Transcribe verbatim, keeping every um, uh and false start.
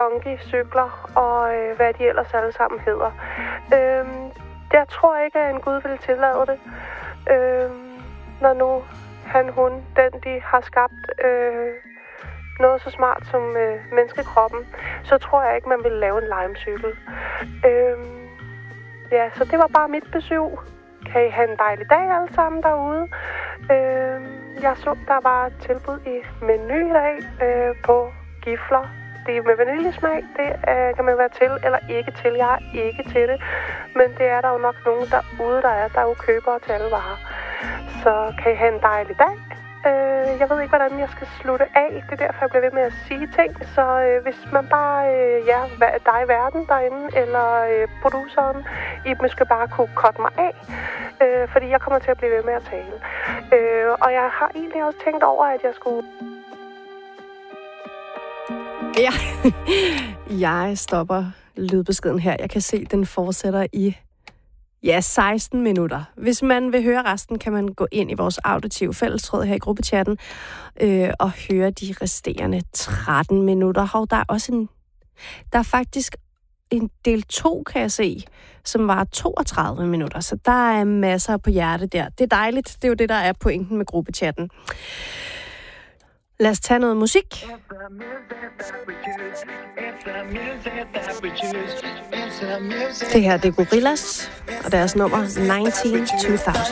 donkey-cykler og øh, hvad de ellers alle sammen hedder. Øh, jeg tror ikke, at en Gud vil tillade det, øh, når nu han, hun, den de har skabt øh, noget så smart som øh, menneskekroppen, så tror jeg ikke, man vil lave en limecykel. Øh, ja, så det var bare mit besøg. Kan I have en dejlig dag alle sammen derude. Øh, jeg så, der var et tilbud i Meny i dag øh, på gifler. Det er med vaniljesmag. Det øh, kan man være til eller ikke til. Jeg er ikke til det. Men det er der jo nok nogen derude, der er. Der er jo købere til alle varer. Så kan I have en dejlig dag. Øh, jeg ved ikke, hvordan jeg skal slutte af. Det er derfor, jeg bliver ved med at sige ting. Så øh, hvis man bare, øh, ja, dig i verden derinde, eller øh, produceren, I måske bare kunne cutte mig af. Øh, fordi jeg kommer til at blive ved med at tale. Øh, og jeg har egentlig også tænkt over, at jeg skulle... Ja, jeg stopper lydbeskeden her. Jeg kan se, den fortsætter i ja, seksten minutter. Hvis man vil høre resten, kan man gå ind i vores auditive fællestråd her i gruppechatten øh, og høre de resterende tretten minutter. Hov, der er også en... Der er faktisk en del to, kan jeg se, som var toogtredive minutter. Så der er masser på hjerte der. Det er dejligt. Det er jo det, der er pointen med gruppechatten. Lad os tage noget musik. Det her, det er Gorillaz, og deres nummer nitten to tusind.